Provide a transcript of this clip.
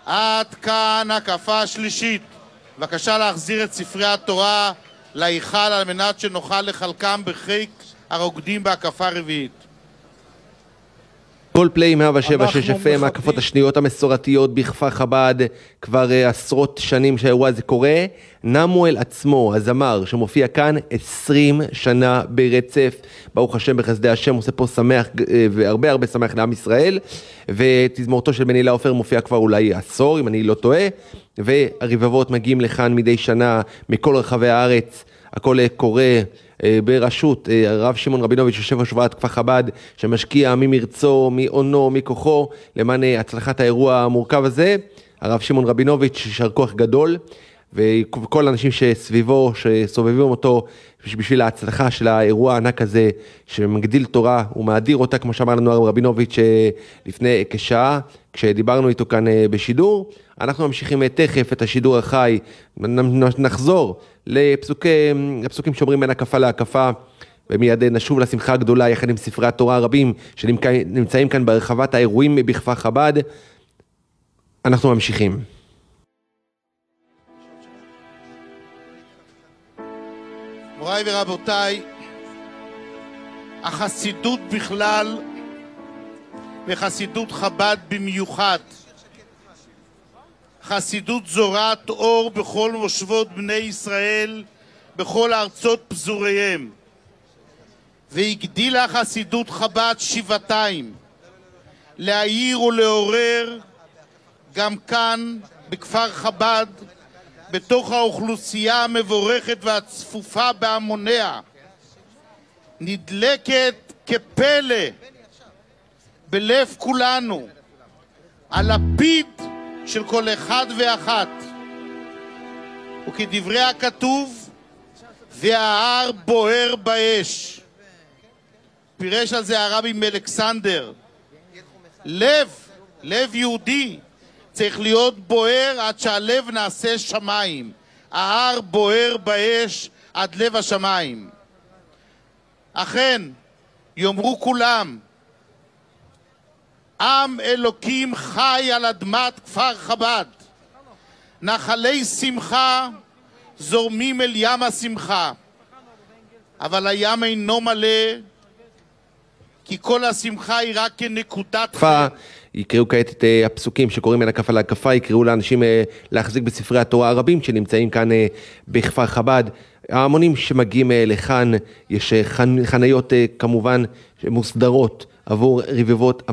עד כאן הקפה שלישית. בבקשה להחזיר את ספרי התורה להיכל על מנת שנוכל לחלקם בחיק הרוקדים בהקפה רביעית. כל פליי 107.6 FM, ההקפות השניות המסורתיות בכפר חב"ד, כבר עשרות שנים שהאירוע הזה קורה. נמואל עצמו, הזמר, שמופיע כאן 20 שנה ברצף, ברוך השם בחסדי השם, עושה פה שמח והרבה הרבה שמח לעם ישראל, ותזמורתו של בני לאופר מופיע כבר אולי עשור, אם אני לא טועה, והרבבות מגיעים לכאן מדי שנה מכל רחבי הארץ. הכל קורה בראשות הרב שמעון רבינוביץ' יושב ראש ועדת כפר חב"ד, שמשקיע ממרצו, מעונו, מכוחו, למען הצלחת האירוע המורכב הזה. הרב שמעון רבינוביץ' יישר כוח גדול, וכל האנשים שסביבו, שסובבים אותו, בשביל ההצלחה של האירוע הענק הזה, שמגדיל תורה ומאדיר אותה, כמו שאמר לנו הרב רבינוביץ' לפני כשעה, כשדיברנו איתו כאן בשידור. אנחנו ממשיכים תכף את השידור החי, נחזור לפסוקים שאומרים בין הקפה להקפה, ומיד נשוב לשמחה הגדולה יחד עם ספרי התורה הרבים שנמצאים כאן ברחבת האירועים בכפר חב"ד. אנחנו ממשיכים. מוריי ורבותיי, החסידות בכלל וחסידות חב"ד במיוחד, חסידות זורעת אור בכל מושבות בני ישראל, בכל ארצות פזוריהם. והגדילה חסידות חב"ד שבעתיים להעיר ולעורר גם כאן בכפר חב"ד, בתוך האוכלוסייה המבורכת והצפופה בהמוניה, נדלקת כפלא בלב כולנו הלפיד של כל אחד ואחת. וכדברי הכתוב, וההר בוער באש. פירש על זה הרבי מאלכסנדר. לב יהודי צריך להיות בוער עד שהלב נעשה שמיים. ההר בוער באש עד לב השמיים. אכן, יאמרו כולם, עם אלוקים חי על אדמת כפר חב"ד. נחלי שמחה זורמים אל ים השמחה. אבל הים אינו מלא, כי כל השמחה היא רק כנקודת חן. יקראו כעת את הפסוקים שקוראים בין הקפה להקפה, יקראו לאנשים להחזיק בספרי התורה הרבים שנמצאים כאן בכפר חב"ד. ההמונים שמגיעים לכאן, יש חניות כמובן מוסדרות עבור רבבות